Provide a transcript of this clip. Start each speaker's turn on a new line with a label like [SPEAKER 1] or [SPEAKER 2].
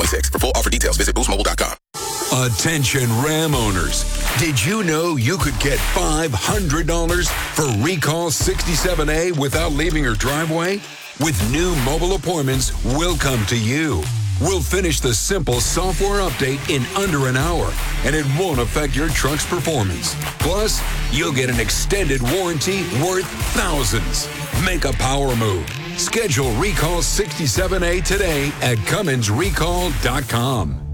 [SPEAKER 1] 2026. For full offer details, visit boostmobile.com.
[SPEAKER 2] Attention Ram owners. Did you know you could get $500 for Recall 67A without leaving your driveway? With new mobile appointments, we'll come to you. We'll finish the simple software update in under an hour, and it won't affect your truck's performance. Plus, you'll get an extended warranty worth thousands. Make a power move. Schedule Recall 67A today at CumminsRecall.com.